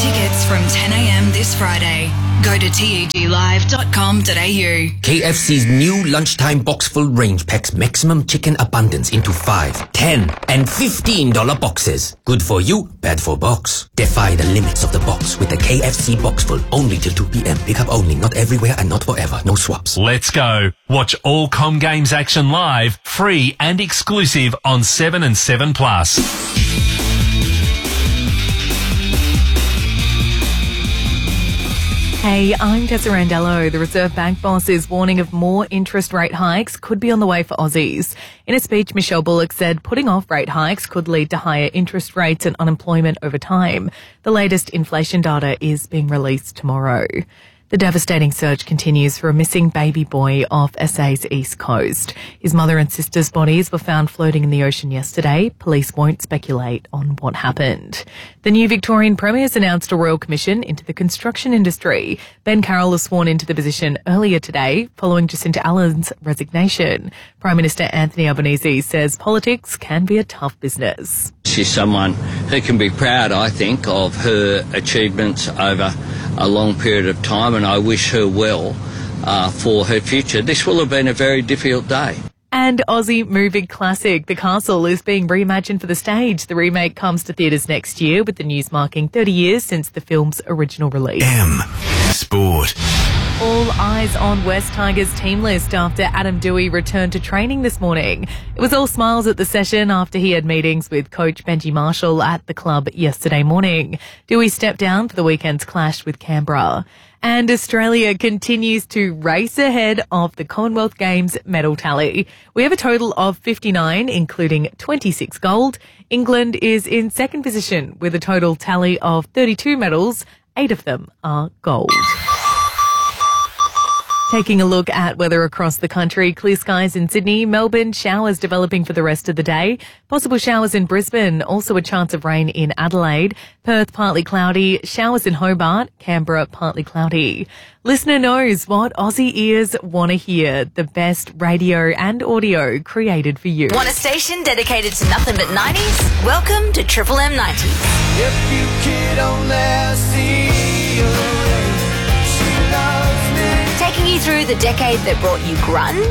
tickets from 10 a.m. this Friday. Go to teglive.com.au. KFC's new lunchtime box-full range packs maximum chicken abundance into 5, 10 and $15 boxes. Good for you, bad for box. Defy the limits of the box with the KFC box-full only till 2 p.m. Pick up only, not everywhere and not forever. No swaps. Let's go. Watch all Com Games action live, free and exclusive on 7 and 7 Plus. Hey, I'm Tessa Randello. The Reserve Bank boss is warning of more interest rate hikes could be on the way for Aussies. In a speech, Michelle Bullock said putting off rate hikes could lead to higher interest rates and unemployment over time. The latest inflation data is being released tomorrow. The devastating search continues for a missing baby boy off SA's east coast. His mother and sister's bodies were found floating in the ocean yesterday. Police won't speculate on what happened. The new Victorian Premier's announced a royal commission into the construction industry. Ben Carroll was sworn into the position earlier today, following Jacinta Allen's resignation. Prime Minister Anthony Albanese says politics can be a tough business. She's someone who can be proud, I think, of her achievements over a long period of time, and I wish her well for her future. This will have been a very difficult day. And Aussie movie classic The Castle is being reimagined for the stage. The remake comes to theatres next year, with the news marking 30 years since the film's original release. Sport. All eyes on West Tigers team list after Adam Doueihi returned to training this morning. It was all smiles at the session after he had meetings with coach Benji Marshall at the club yesterday morning. Doueihi stepped down for the weekend's clash with Canberra. And Australia continues to race ahead of the Commonwealth Games medal tally. We have a total of 59, including 26 gold. England is in second position with a total tally of 32 medals. 8 of them are gold. Taking a look at weather across the country, clear skies in Sydney, Melbourne, showers developing for the rest of the day. Possible showers in Brisbane, also a chance of rain in Adelaide. Perth, partly cloudy. Showers in Hobart, Canberra, partly cloudy. Listener knows what Aussie ears want to hear. The best radio and audio created for you. Want a station dedicated to nothing but 90s? Welcome to Triple M 90s. If you could only see her, she loves me. Taking you through the decade that brought you grunge,